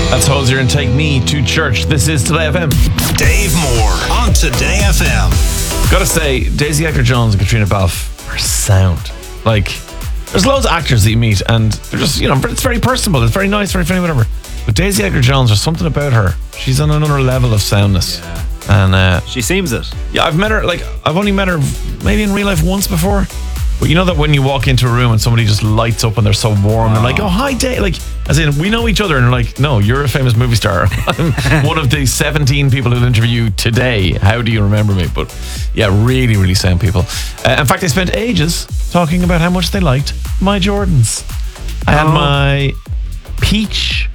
That's Hosier and Take Me to Church. This is Today FM. Dave Moore on Today FM. Gotta say, Daisy Edgar-Jones and Katrina Balfe are sound. Like, there's loads of actors that you meet and they're just, it's very personable, it's very nice, very funny, whatever. But Daisy Edgar-Jones, there's something about her. She's on another level of soundness. Yeah. And she seems it. Yeah, I've only met her maybe in real life once before. But you know that when you walk into a room and somebody just lights up and they're so warm, they're like, oh, hi, Dave. Like, as in, we know each other. And they're like, no, you're a famous movie star. I'm one of the 17 people who'll interview you today. How do you remember me? But yeah, really, really sound people. In fact, they spent ages talking about how much they liked my Jordans. I had my peach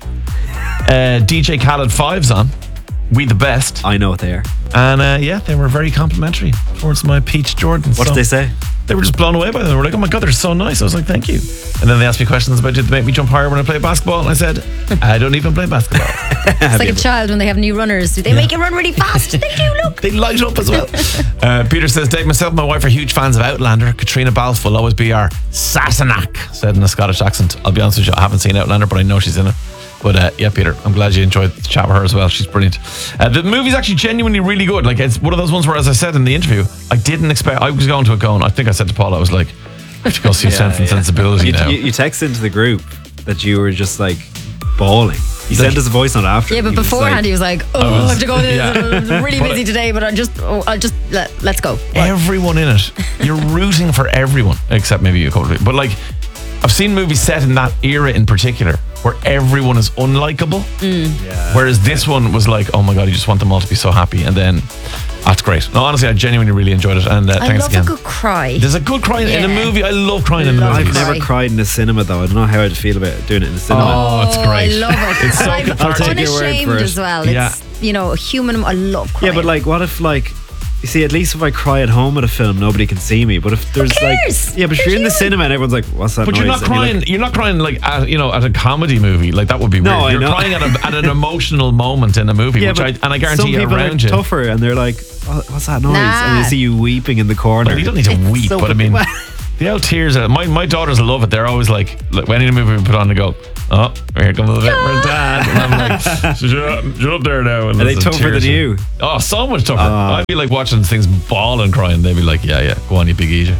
DJ Khaled 5s on. We the best. I know what they are. And they were very complimentary towards my peach Jordans. What did they say? They were just blown away by them. They were like, oh my God, they're so nice. I was like, thank you. And then they asked me questions about, did they make me jump higher when I play basketball? And I said, I don't even play basketball. It's like a child when they have new runners. Do they make you run really fast? They do, look. They light up as well. Peter says, Dave, myself and my wife are huge fans of Outlander. Katrina Balfe will always be our Sassenach, said in a Scottish accent. I'll be honest with you, I haven't seen Outlander, but I know she's in it. But yeah, Peter, I'm glad you enjoyed the chat with her as well. She's brilliant. The movie's actually genuinely really good. Like, it's one of those ones where, as I said in the interview, I didn't expect, I was going to it going, I think I said to Paul, I was like, I have to go see Sense and Sensibility now. You texted into the group that you were just like bawling. He sent us a voice note after. Yeah, but beforehand he was like, I have to go. I'm really busy today, but let's go. Everyone in it, you're rooting for everyone, except maybe a couple of people. But like, I've seen movies set in that era in particular where everyone is unlikable. Whereas this one was like, oh my God, you just want them all to be so happy. And then, that's great. No, honestly, I genuinely really enjoyed it. And thanks again. I love a good cry. There's a good cry in a movie. I love crying in a movie. I've never cried in the cinema though. I don't know how I'd feel about doing it in the cinema. Oh, it's great. I love it. It's so I'm cathartic. unashamed as well. It's, human. I love crying. Yeah, but like, what if like, you see, at least if I cry at home at a film, nobody can see me. But if there's but if you're in the cinema and everyone's like, what's that noise? But you're not crying. You're not crying like at a comedy movie. Like that would be weird. You're crying at an emotional moment in a movie, which I guarantee you around you. Some people are tougher and they're like, what's that noise? And they see you weeping in the corner. Well, you don't need to weep, but I mean, the old tears. My daughters love it. They're always like when any movie we put on, they go, oh, here comes the bit for Dad. And I'm like, shut up there now. And are they tougher than you? Oh, so much tougher. I'd be like watching things bawl and crying. They'd be like, yeah, go on, you big eater.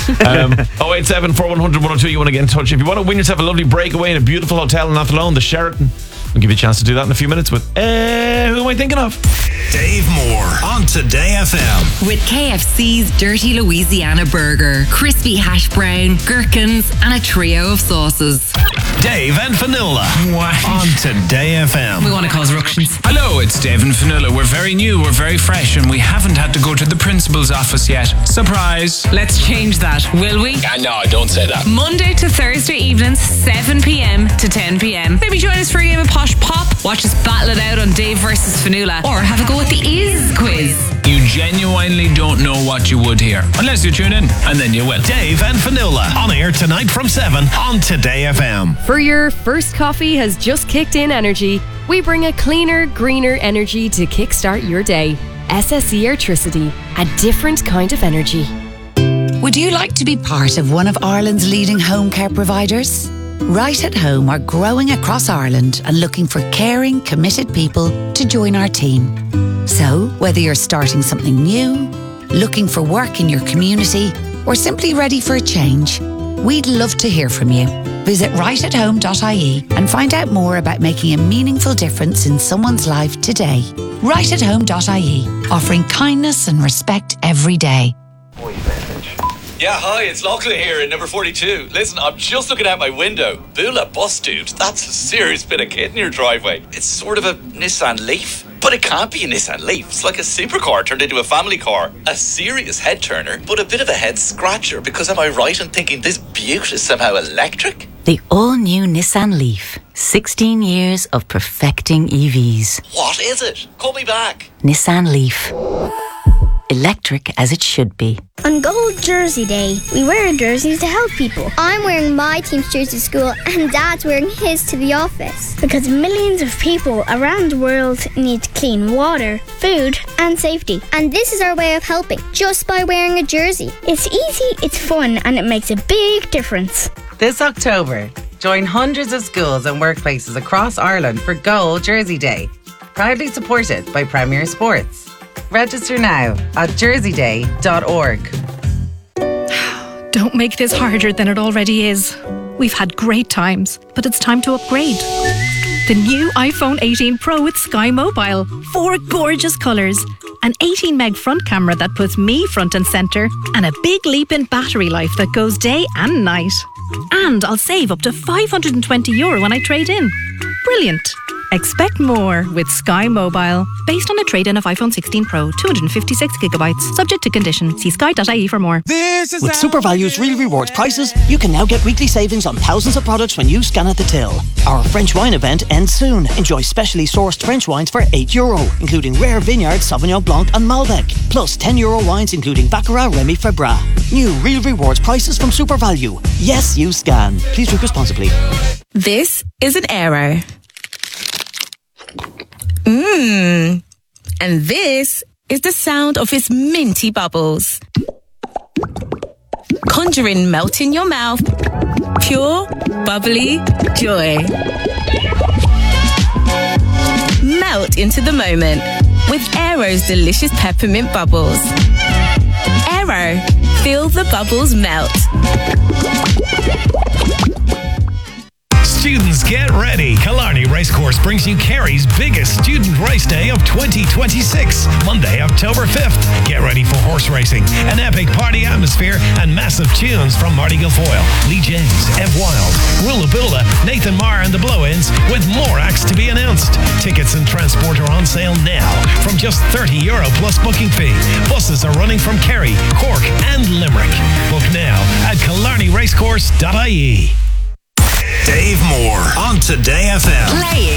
087 4100 102. You want to get in touch. If you want to win yourself a lovely breakaway in a beautiful hotel in Athlone, the Sheraton, I'll give you a chance to do that in a few minutes with, who am I thinking of? Dave Moore on Today FM. With KFC's Dirty Louisiana Burger, crispy hash brown, gherkins, and a trio of sauces. Dave and Fionnuala on Today FM. We want to cause ructions. Hello, it's Dave and Fionnuala. We're very new, we're very fresh, and we haven't had to go to the principal's office yet. Surprise. Let's change that, will we? No, don't say that. Monday to Thursday evenings, 7 p.m. to 10 p.m. Maybe join us for a game of Posh Pop, watch us battle it out on Dave versus Fionnuala, or have a go at the Is quiz. You genuinely don't know what you would hear, unless you tune in, and then you will. Dave and Fionnuala on air tonight from 7 on Today FM. For your first coffee has just kicked in energy, we bring a cleaner, greener energy to kickstart your day. SSE Airtricity, a different kind of energy. Would you like to be part of one of Ireland's leading home care providers? Right at Home are growing across Ireland and looking for caring, committed people to join our team. So, whether you're starting something new, looking for work in your community, or simply ready for a change, we'd love to hear from you. Visit rightathome.ie and find out more about making a meaningful difference in someone's life today. Rightathome.ie, offering kindness and respect every day. Yeah, hi, it's Lachlan here in number 42. Listen, I'm just looking out my window. Bula bus, dude. That's a serious bit of kit in your driveway. It's sort of a Nissan Leaf. But it can't be a Nissan Leaf. It's like a supercar turned into a family car. A serious head turner, but a bit of a head scratcher. Because am I right in thinking this beaut is somehow electric? The all-new Nissan Leaf. 16 years of perfecting EVs. What is it? Call me back. Nissan Leaf. Electric as it should be. On Gold Jersey Day, we wear jerseys to help people. I'm wearing my team's jersey to school and Dad's wearing his to the office. Because millions of people around the world need clean water, food and safety. And this is our way of helping, just by wearing a jersey. It's easy, it's fun and it makes a big difference. This October, Join hundreds of schools and workplaces across Ireland for Goal Jersey Day. Proudly supported by Premier Sports. Register now at jerseyday.org. Don't make this harder than it already is. We've had great times, but it's time to upgrade. The new iPhone 18 Pro with Sky Mobile. 4 gorgeous colours. An 18 meg front camera that puts me front and centre. And a big leap in battery life that goes day and night. And I'll save up to €520 when I trade in. Brilliant. Expect more with Sky Mobile. Based on a trade-in of iPhone 16 Pro, 256GB. Subject to condition. See sky.ie for more. With SuperValue's Real Rewards prices, you can now get weekly savings on thousands of products when you scan at the till. Our French wine event ends soon. Enjoy specially sourced French wines for €8, including rare vineyard Sauvignon Blanc and Malbec. Plus €10 wines including Baccarat, Remy Febra. New Real Rewards prices from SuperValue. Yes, you scan. Please drink responsibly. This is an Aero. And this is the sound of its minty bubbles. Conjuring melt in your mouth. Pure, bubbly joy. Melt into the moment with Aero's delicious peppermint bubbles. Aero, feel the bubbles melt. Students, get ready. Killarney Racecourse brings you Kerry's biggest student race day of 2026, Monday, October 5th. Get ready for horse racing, an epic party atmosphere, and massive tunes from Marty Guilfoyle, Lee James, Ev Wild, Rulabula, Nathan Marr and the Blow-Ins, with more acts to be announced. Tickets and transport are on sale now from just €30 plus booking fee. Buses are running from Kerry, Cork and Limerick. Book now at killarneyracecourse.ie. Dave Moore on Today FM. Playing